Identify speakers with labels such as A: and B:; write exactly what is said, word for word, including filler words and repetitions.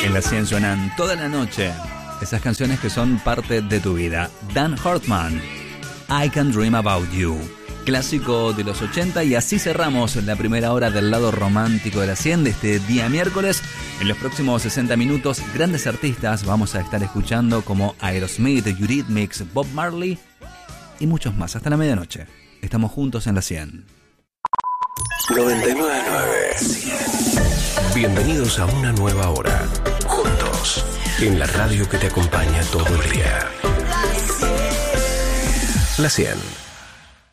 A: En la cien suenan toda la noche esas canciones que son parte de tu vida. Dan Hartman, I Can Dream About You, clásico de los ochenta, y así cerramos la primera hora del lado romántico de la cien de este día miércoles. En los próximos sesenta minutos, grandes artistas vamos a estar escuchando como Aerosmith, Eurythmics, Bob Marley y muchos más. Hasta la medianoche. Estamos juntos en la cien.
B: noventa y nueve punto nueve. Bienvenidos a una nueva hora. Juntos. En la radio que te acompaña todo el día. La cien.